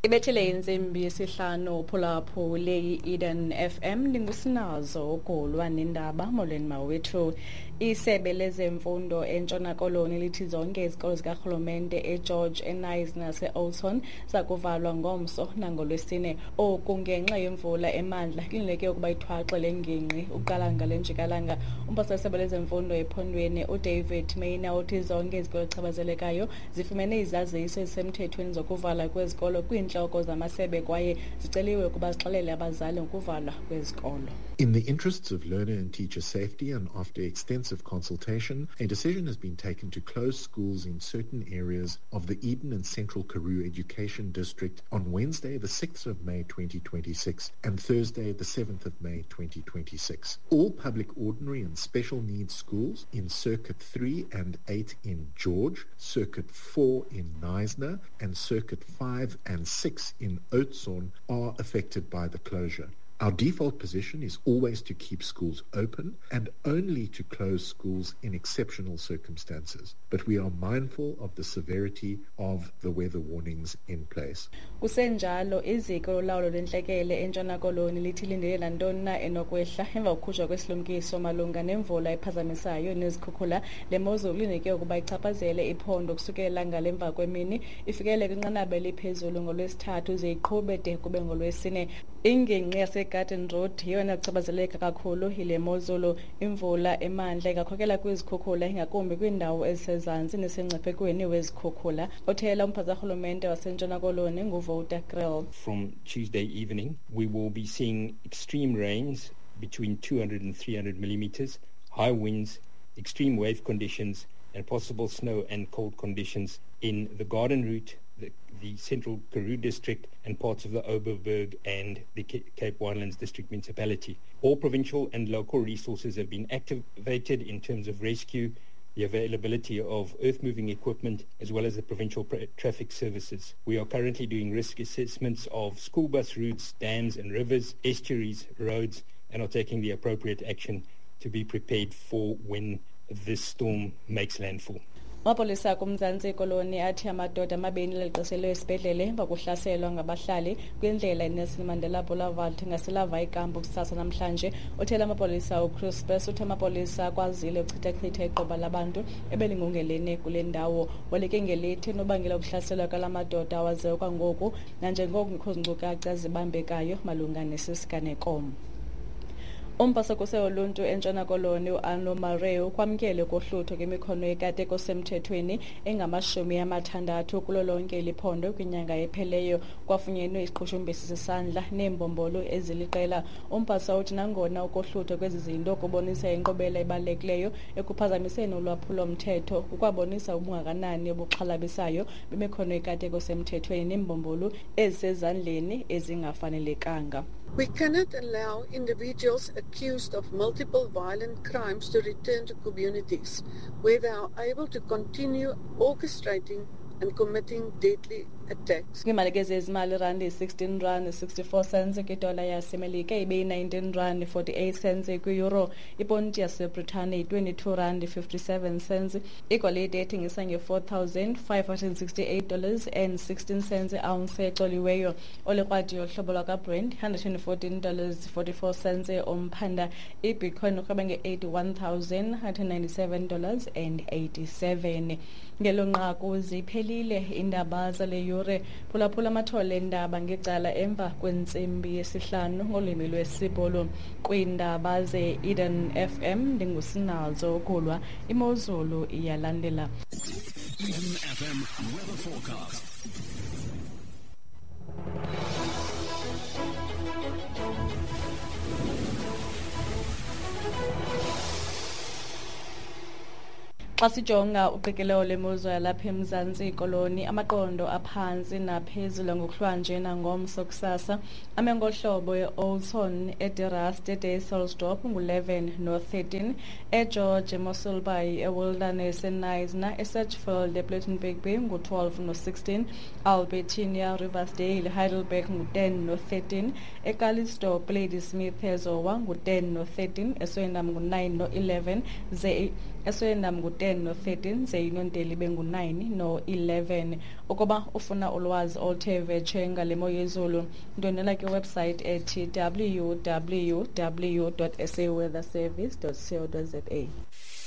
Ibethele insimbi yesihlanu phulaphula le Eden FM lingusinazo uGolwa nendaba molweni mawethu. Isebe lezemfundo eNtshona Koloni lithi zonke izikolo zikarhulumente eGeorge, eNice nase-Oldton zakuvalwa ngomso nangolwesine. Oku ngenxa yemvula emandla kulindeleke ukuba ithwaxe lengingqi uqalanga lenjikalanga. Umphathiswa wesebe lezemfundo ephondweni uDavid Mayna uthi zonke izikolo ezichaphazelekayo zifumene izaziso ezisemthethweni zokuvala kwezikolo kwiintloko zamasebe kwaye ziceliwe ukuba zixelele abazali ngokuvalwa kwezikolo. In the interests of learner and teacher safety and after extensive consultation, a decision has been taken to close schools in certain areas of the Eden and Central Karoo Education District on Wednesday, the 6th of May 2026 and Thursday, the 7th of May 2026. All public ordinary and special needs schools in Circuit 3 and 8 in George, Circuit 4 in Knysna and Circuit 5 and 6 in Oudtshoorn are affected by the closure. Our default position is always to keep schools open and only to close schools in exceptional circumstances. But we are mindful of the severity of the weather warnings in place. Kusenjalo iziko lolawulo lwentlekele eNtshona Koloni lithi lindele nantoni na enokwehla emva kokukhutshwa kwesilumkiso malunga nemvula ephazamisayo nezikhukhula. Le mozulu lindeleke ukuba ichaphazele iphondo kusukela ngalemva kwemini ifikele kwinqanaba eliphezulu ngolwesithathu ze iqhube de kube ngolwesine. Ingingqi yaseGarden Road yona kuchaphazeleka kakhulu yile mozulu. Imvula emandla ikakhokela kwizikhukhula ingakumbi kwiindawo ezisezantsi nesengciphekweni wezikhukhula. Othela umphathiswa karhulumente waseNtshona Koloni nguVouter Kriel. From Tuesday evening, we will be seeing extreme rains between 200 and 300 millimeters, high winds, extreme wave conditions, and possible snow and cold conditions in the Garden Route, the Central Karoo District and parts of the Oberberg and the Cape Winelands District Municipality. All provincial and local resources have been activated in terms of rescue, the availability of earth-moving equipment, as well as the provincial traffic services. We are currently doing risk assessments of school bus routes, dams and rivers, estuaries, roads, and are taking the appropriate action to be prepared for when this storm makes landfall. Amapolisa kumzantsi Koloni athi amadoda amabini lalixiselwe esibhedlele emva kokuhlaselwa ngabahlali kwindlela iNelson Mandela Boulevard ngaselava ikampu kusasa namhlanje. Uthela amapolisa uCrispus uthi amapolisa akwazile ukuchitha iqoba labantu ebelingungelene kule ndawo. Waleke ngelithi nobangela ukuhlaselwa kwala madoda awaziwa kwangoku nanjengoko ngekho zinkcukacha zibambekayo malunga nesisiganeko. Umphathi woluntu eNtshona Koloni uArno Mareu ukwamkele kohlutho kwemikhono ekade kosemthethweni engama-60 kulo lonke iliphondo kwinyanga epheleyo. Kwafunyenwe isiqhushumbisi sesandla neembombolo eziliqela. Umphathi uthi nangona ukohlutho kwezi zinto kubonisa inkqubela ebalulekileyo ekuphazamiseni ulwaphulo-mthetho kukwabonisa ubungakanani obuxhalabisayo bemikhono ekade kosemthethweni neembombolo ezisezandleni ezingafanelekanga. We cannot allow individuals accused of multiple violent crimes to return to communities where they are able to continue orchestrating and committing deadly attacks. Kwimali zezimali rand 16 rand 64 cents kwidola yasemelika ibe 19 rand 48 cents kwi-euro. Iponti yaseBritane 22 rand 57 cents. Igolide ethengisa $4,568.16 ounce exoliweyo. Olekrwadi yohlobo lwakaBrent $114.44 omphanda. iBitcoin uqhube nge-$81,197.87. Ngelonqaku ziphelile indaba zale yure. Phulaphula amathole endaba ngecala emva kwentsimbi yesihlanu ngolwimi lwesibhulu kwiindaba ze-Eden FM. Ndingusinazo uGolwa. Imozulu iyalandela. Eden FM weather forecast. Xa sijonga uqikelelo lemozulu yalapha eMzantsi Koloni, amaqondo aphantsi naphezulu ngokuhlwanje nangomso kusasa. Amengohlobo e-Oudtshoorn, eDerast, eDayselsdorp ngu-11 no-13, eGeorge, eMossel Bay, eWilderness, eNice, eSedgefield, ePlettenberg Bay ngu-12 no-16, Albertina, Riversdale, Heidelberg ngu-10 no-13, eCalitzdorp, Ladysmith, eZowa ngu-10 no-13, eSwellendam ngu-9 no-11, ze esweni nami ngu-10 no-13 zeyinonteli bengu-9 no-11. Ukuba ufuna ulwazi oluthe vetshe ngale mo yezulu, ndonela kwiwebsite ethi www.saweatherservice.co.za.